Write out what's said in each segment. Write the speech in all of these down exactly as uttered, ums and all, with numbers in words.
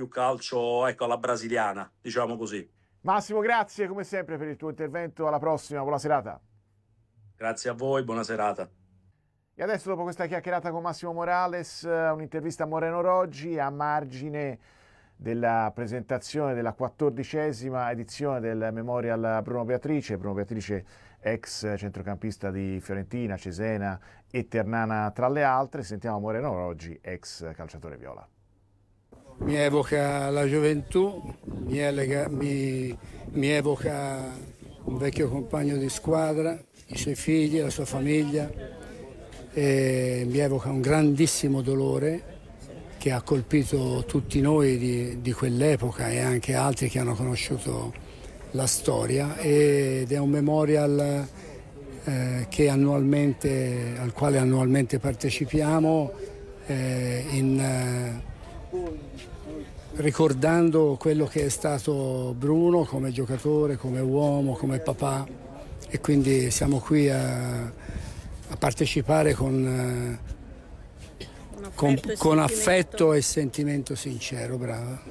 più calcio, ecco, alla brasiliana, diciamo così. Massimo, grazie come sempre per il tuo intervento, alla prossima, buona serata. Grazie a voi, buona serata. E adesso, dopo questa chiacchierata con Massimo Morales, un'intervista a Moreno Roggi a margine della presentazione della quattordicesima edizione del Memorial Bruno Beatrice. Bruno Beatrice, ex centrocampista di Fiorentina, Cesena e Ternana tra le altre. Sentiamo Moreno Roggi, ex calciatore viola. Mi evoca la gioventù, mi, elega, mi, mi evoca un vecchio compagno di squadra, i suoi figli, la sua famiglia, e mi evoca un grandissimo dolore che ha colpito tutti noi di, di quell'epoca e anche altri che hanno conosciuto la storia, ed è un memorial eh, che annualmente, al quale annualmente partecipiamo eh, in... Eh, ricordando quello che è stato Bruno come giocatore, come uomo, come papà, e quindi siamo qui a, a partecipare con, con, con affetto e sentimento sincero. Brava.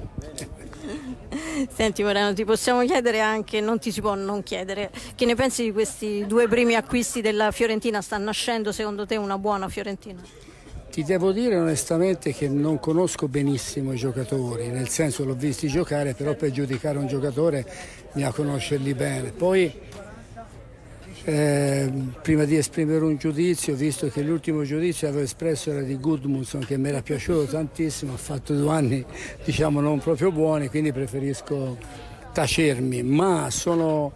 Senti Moreno, ti possiamo chiedere anche, non ti si può non chiedere, che ne pensi di questi due primi acquisti della Fiorentina? Sta nascendo secondo te una buona Fiorentina? Ti devo dire onestamente che non conosco benissimo i giocatori, nel senso l'ho visti giocare, però per giudicare un giocatore bisogna conoscerli bene. Poi eh, prima di esprimere un giudizio, visto che l'ultimo giudizio avevo espresso era di Gudmundsson, che mi era piaciuto tantissimo, ha fatto due anni diciamo non proprio buoni, quindi preferisco tacermi, ma sono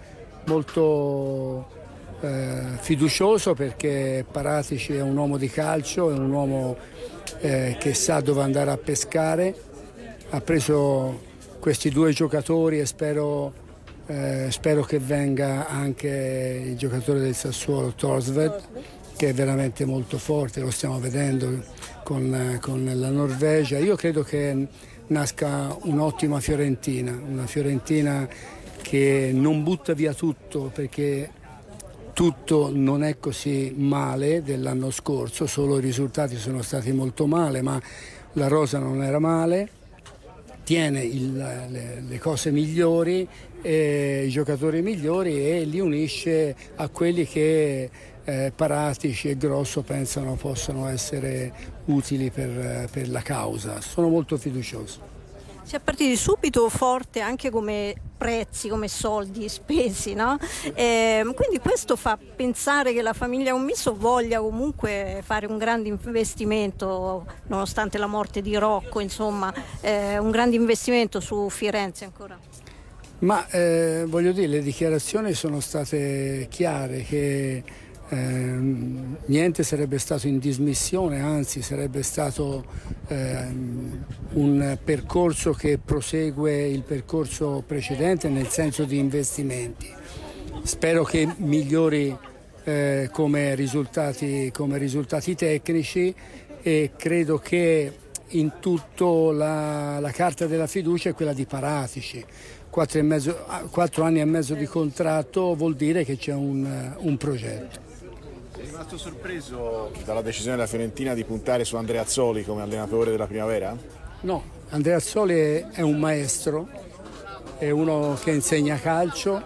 molto Eh, fiducioso perché Paratici è un uomo di calcio, è un uomo eh, che sa dove andare a pescare, ha preso questi due giocatori e spero, eh, spero che venga anche il giocatore del Sassuolo, Thorstvedt, che è veramente molto forte, lo stiamo vedendo con, con la Norvegia. Io credo che nasca un'ottima Fiorentina, una Fiorentina che non butta via tutto, perché tutto non è così male dell'anno scorso, solo i risultati sono stati molto male, ma la rosa non era male, tiene il, le, le cose migliori, eh, i giocatori migliori, e li unisce a quelli che eh, Paratici e Grosso pensano possano essere utili per, per la causa. Sono molto fiducioso. Si è partiti subito forte anche come prezzi, come soldi spesi, no? E quindi questo fa pensare che la famiglia Commisso voglia comunque fare un grande investimento, nonostante la morte di Rocco, insomma, eh, un grande investimento su Firenze ancora. Ma eh, voglio dire, le dichiarazioni sono state chiare che Eh, niente sarebbe stato in dismissione, anzi sarebbe stato eh, un percorso che prosegue il percorso precedente nel senso di investimenti. Spero che migliori eh, come risultati, come risultati tecnici, e credo che in tutto la, la carta della fiducia è quella di Paratici. Quattro, e mezzo, quattro anni e mezzo di contratto vuol dire che c'è un, un progetto. Sei rimasto sorpreso dalla decisione della Fiorentina di puntare su Andreazzoli come allenatore della primavera? No, Andreazzoli è un maestro, è uno che insegna calcio,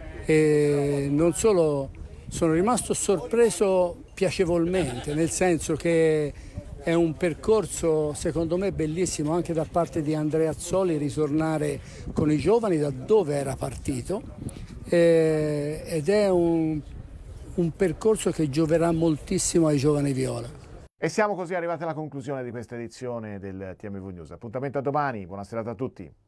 e non solo, sono rimasto sorpreso piacevolmente, nel senso che è un percorso secondo me bellissimo anche da parte di Andreazzoli, ritornare con i giovani da dove era partito, eh, ed è un un percorso che gioverà moltissimo ai giovani viola. E siamo così arrivati alla conclusione di questa edizione del T M V News. Appuntamento a domani, buona serata a tutti.